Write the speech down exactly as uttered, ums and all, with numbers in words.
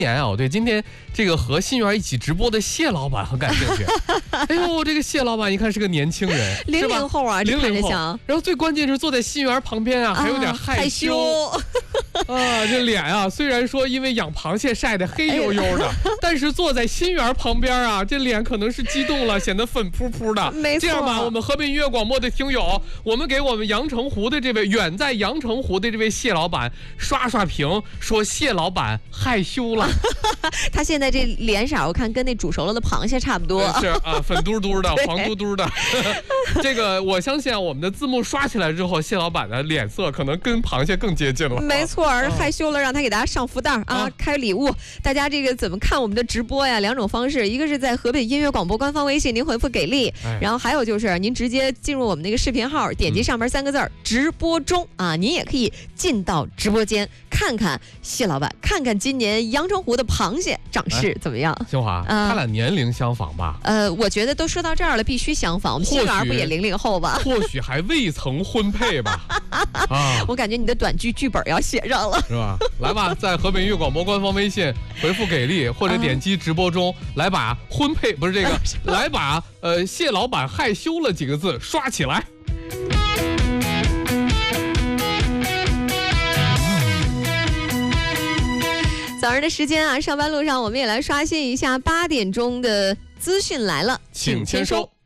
年啊，我对今天这个和新源一起直播的谢老板很感兴趣。哎呦，这个谢老板一看是个年轻人， 零零后啊， 零零后。 然后最关键是坐在新源旁边啊，还有点害羞。 啊啊，这脸啊，虽然说因为养螃蟹晒得黑黝黝的，哎、但是坐在新源旁边啊，这脸可能是激动了，显得粉扑扑的。 没错。 这样吧，我们河北音乐广播的听友，我们给我们阳澄湖的这位远在阳澄湖的这位谢老板刷刷屏，说谢老板害羞了。 他现在这脸色，我看跟那煮熟了的螃蟹差不多。 是啊，粉嘟嘟的，黄嘟嘟的。这个我相信啊，我们的字幕刷起来之后，谢老板的脸色可能跟螃蟹更接近了。 没错。害羞了，让他给大家上福袋啊，啊开礼物。大家这个怎么看我们的直播呀？两种方式，一个是在河北音乐广播官方微信，您回复给力，哎、然后还有就是您直接进入我们那个视频号，点击上面三个字儿、嗯、直播中啊，您也可以进到直播间看看谢老板，看看今年阳澄湖的螃蟹长势怎么样。 哎、新华，呃、他俩年龄相仿吧？ 呃，我觉得都说到这儿了，必须相仿。我们新源不也零零后吧？ 或许还未曾婚配吧？ 啊，我感觉你的短剧剧本要写上了， 是吧？来吧，在河北音乐广播官方微信回复给力，或者点击直播中、嗯、来把婚配不是这个，来把呃谢老板害羞了几个字刷起来。 早上的时间啊，上班路上我们也来刷新一下八点钟的资讯来了， 请签收。